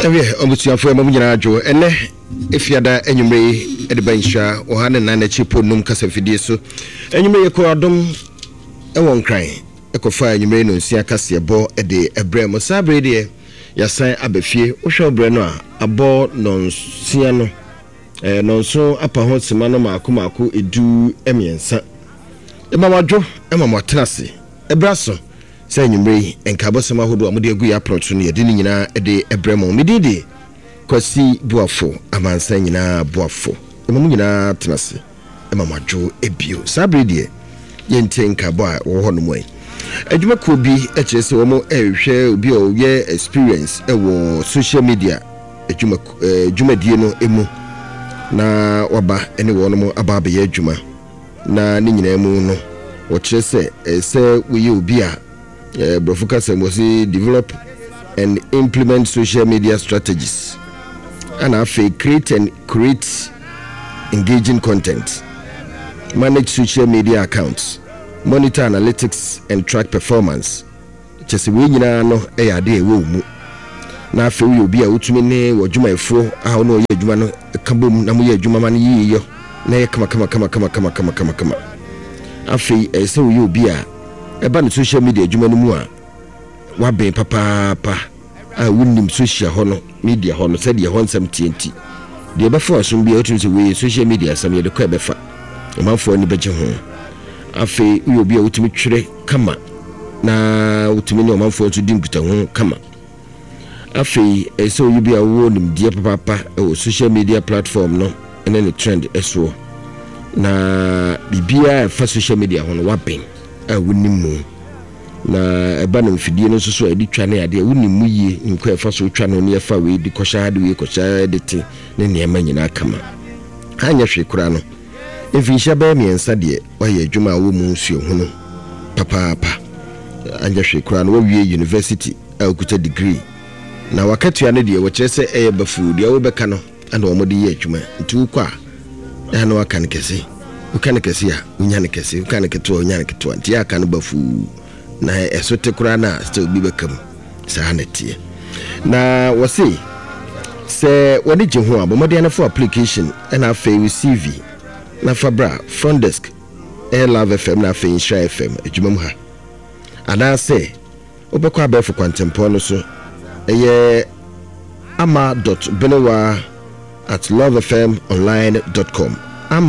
Ewe omutuafo emamu nyina adwo ene efiada enyumre edibansha ohane na na chipo num kasafidie so enyumre yeko adom ewon kran ekofa enyumre no nsia kase ebo ede ebrem sabre de yasan abefie wohwe obre no a abo no nsia no nonso apa ho sema no maako edu emiensa emamadwo emamwatrase ebraso say nyumre enkabosema hodo amode agu ya approach no yede nyina ede ebremo mididi kwasi buafo amansa nyina buafo emamu nyina tenase emamadwo ebio sabredie yente nkabo a wo hono moy adwuma ko bi ekirese wo mo ehwe obi o ye experience ewo social media adwuma die no emu na waba ene wo no mo aba be adwuma na ni nyina emu no wo kirese se wo ye obi a Brofocus was develop and implement social media strategies and create engaging content, manage social media accounts, monitor analytics and track performance. Just we no ade wo mu na afi we obi a utumi ne wodwuma efo a no ye adwuma no kabom na mo ye adwuma man yiyo na ye kama afi ese we obi a eba no social media adwuma no mu a waben papa a wunnim social hono media hono said ye honsam TNT de be for so bia otum se we social media sam ye de kwa be fa manfo ni beje ho afi we obi a utumi twere kama na utumi ne manfo to dimputa ho kama afi ese we obi a wo nim de papa o social media platform no ene ne trend eso na bibia fa social media hono waben wunimu na eba na mfidie no so edi twa na ade wunimu yie nkwa efa so twa no ne efa we di kosha ade we kosha edete ne niema nyina kama anya hwe kura no efisha ba miensa de oye adwuma wo mu nsuo hu no papa anya hwe kura no wie university akuta degree na wakatua ne de wo kyerese eye bafu de wo beka no ana wo mode ye adwuma nti kwa ana wakan kese ukane kesi ya unyane kesi ukane ketua unyane ketua nti aka no bafu na esote kura na still bi bekam sa netie na wasi se wadi je ho abomode na for application na fa CV na fabra front desk Love FM na fa Insha FM adwumam ha ana se obekwa abefo kwantempo no so eye ama.benewa@lovefmonline.com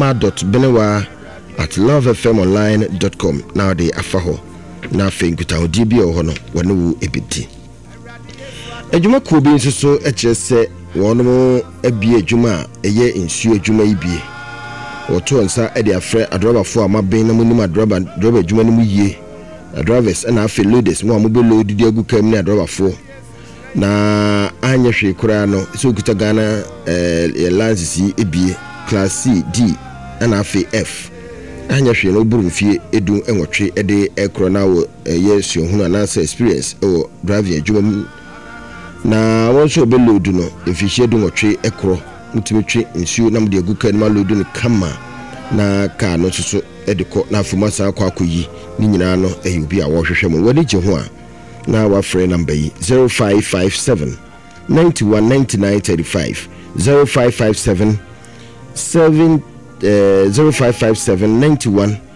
ama.benewa@lovefmonline.com now they afaho na fenkuta odi bi o hono wone wu ebiti adwuma ko bi nso ekirese wono abie adwuma eye nsuo adwuma ibie woto nsa ade afre adrobafo amaben na munim adroba adwuma no mu yie adrovers na afi loaders mo amobe load di agu kam ni adrobafo na anya hwe kura no so kuta Ghana lances ebie class C D na afi F anya hwe no buru mfie edu enwotwe ede ekro na wo yesu hunu anasa experience o driving adwuma na wonso be load no efihie edu nwotwe ekro mutimetwe nsuo na mde aguka ni ma load no kama na ka no soso edeko na afuma sa akoyi ni nyina no eyobi a wo hwehwe mo wani je ho a na wa free number yi 0557 919935 0557 0557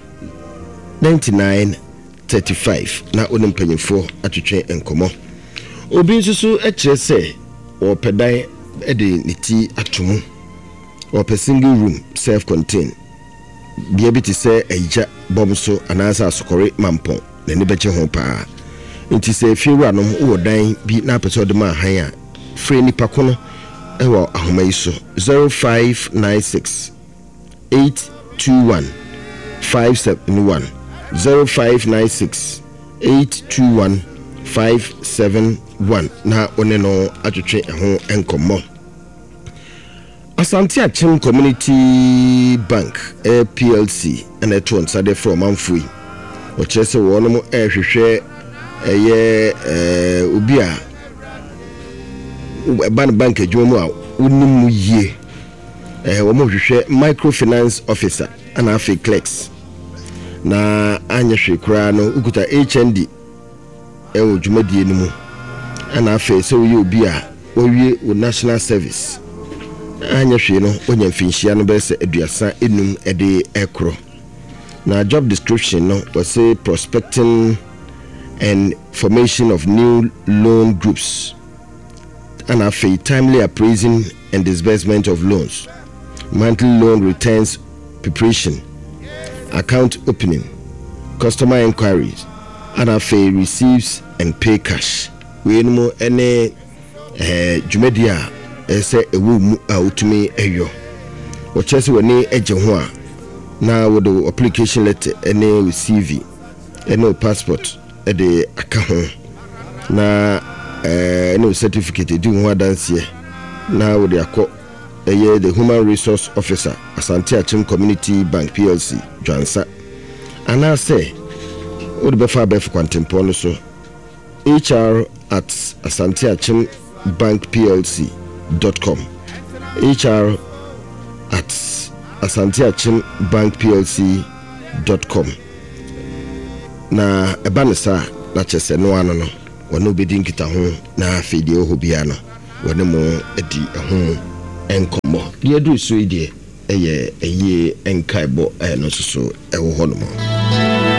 919935 na onimpanyefo atwetwe enkomo obi nsusu ekirese o pedan ede niti atomu o per single room self contained bia biti se eja bomso anasa asokore mampon na ne beche ho pa nti se fiwa no wo dan bi na episode ma han a free ni pakono ewo ahoma iso 0596 821 571 0596 821 571 na one no atwetwe ho enkomo Asante Achim Community Bank PLC and a ton sade from Manfui o chese wo no mo ehwehwe eye obia ban bank adwumu a unimu yie wo mo hwehwe microfinance officer ana afi clerks na anya hwe kura no ukuta HND ewo dwumadie no mu ana afi so ye obi a owie wo national service anya hwe no onya mfinhia no be se aduasa enum ede ekro na job description no was say prospecting and formation of new loan groups and a timely appraising and disbursement of loans, monthly loan returns preparation, account opening, customer inquiries, and a receives and pay cash. We know any jumedia ese ewu mu utumi eyo. Ochese woni eje ho a na with the application letter any CV any passport e de aka ho na any certificate do ho dance here na with the akọ the human resource officer Asante Achim Community Bank PLC Dwansa and I say what be for kwantempo no so hr@asanteachimbankplc.com hr@asanteachimbankplc.com na ebanesa na chese no ano no wono bedi nkita ho na afede ho bia no wone mo edi ho enkomo de adu so ide eye enkaebo no so ewo ho no mo